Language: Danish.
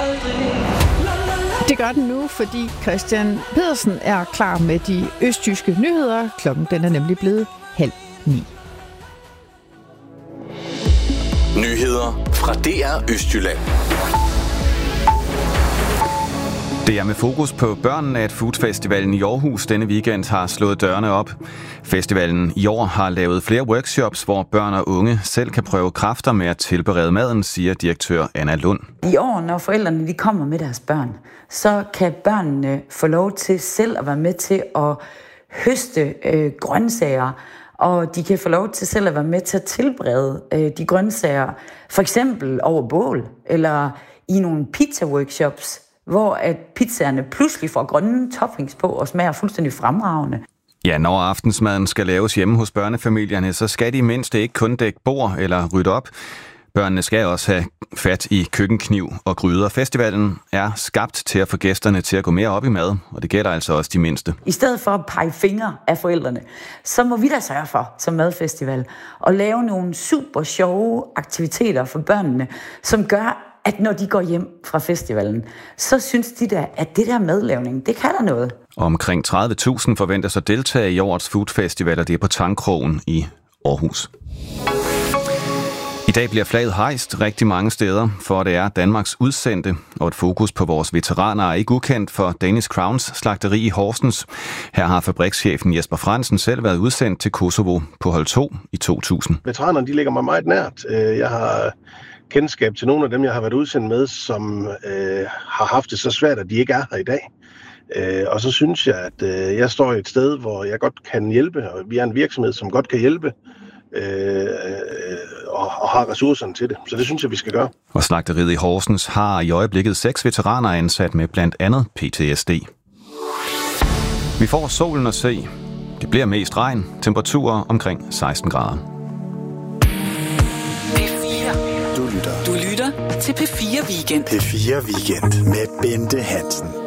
Det gør den nu, fordi Christian Pedersen er klar med de østjyske nyheder. Klokken den er nemlig blevet 8:30. Nyheder fra DR Østjylland. Det er med fokus på børnene, at Foodfestivalen i Aarhus denne weekend har slået dørene op. Festivalen i år har lavet flere workshops, hvor børn og unge selv kan prøve kræfter med at tilberede maden, siger direktør Anna Lund. I år, når forældrene de kommer med deres børn, så kan børnene få lov til selv at være med til at høste grøntsager, og de kan få lov til selv at være med til at tilberede de grøntsager, for eksempel over bål, eller i nogle pizza-workshops, hvor at pizzaerne pludselig får grønne toppings på og smager fuldstændig fremragende. Ja, når aftensmaden skal laves hjemme hos børnefamilierne, så skal de mindste ikke kun dække bord eller rydde op. Børnene skal også have fat i køkkenkniv og gryder. Festivalen er skabt til at få gæsterne til at gå mere op i mad, og det gælder altså også de mindste. I stedet for at pege fingre af forældrene, så må vi da sørge for, som madfestival, at lave nogle super sjove aktiviteter for børnene, som gør, at når de går hjem fra festivalen, så synes de da, at det der madlavning, det kan der noget. Omkring 30.000 forventes at deltage i årets foodfestival, og det er på Tangkrogen i Aarhus. I dag bliver flaget hejst rigtig mange steder, for det er Danmarks udsendte, og et fokus på vores veteraner er ikke ukendt for Danish Crowns slagteri i Horsens. Her har fabrikschefen Jesper Fransen selv været udsendt til Kosovo på hold 2 i 2000. Veteranerne, de ligger mig meget nært. Jeg har kendskab til nogle af dem, jeg har været udsendt med, som har haft det så svært, at de ikke er her i dag. Og så synes jeg, at jeg står et sted, hvor jeg godt kan hjælpe, og vi er en virksomhed, som godt kan hjælpe, og har ressourcerne til det. Så det synes jeg, vi skal gøre. Og slagteriet i Horsens har i øjeblikket 6 veteraner ansat med blandt andet PTSD. Vi får solen at se. Det bliver mest regn. Temperaturer omkring 16 grader. Du lytter til P4 Weekend. P4 Weekend med Bente Hansen.